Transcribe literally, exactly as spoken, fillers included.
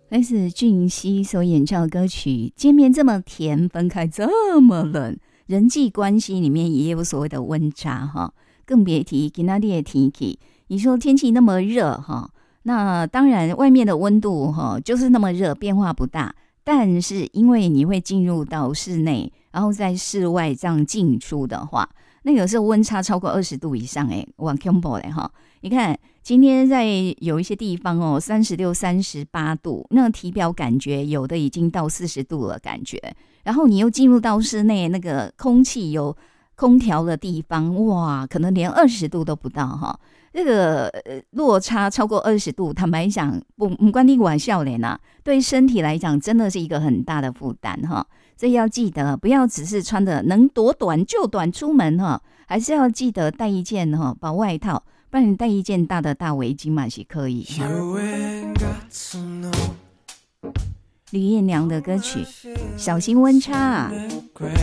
来自俊熙所演唱的歌曲，见面这么甜，分开这么冷，人际关系里面也有所谓的温差哈，更别提今天的天气。你说天气那么热哈，那当然外面的温度哈就是那么热，变化不大。但是因为你会进入到室内，然后在室外这样进出的话，那有时候温差超过二十度以上，哎，哇，恐怖嘞哈！你看今天在有一些地方哦，三十六、三十八度，那个体表感觉有的已经到四十度了感觉。然后你又进入到室内，那个空气有空调的地方，哇，可能连二十度都不到哈。这个、呃、落差超过二十度，坦白讲，不不关你玩笑脸啊，对身体来讲真的是一个很大的负担哈。所以要记得，不要只是穿的能多短就短出门哈，还是要记得带一件哈薄外套，不然你带一件大的大围巾嘛是可以。吕彦良的歌曲《小心温差》。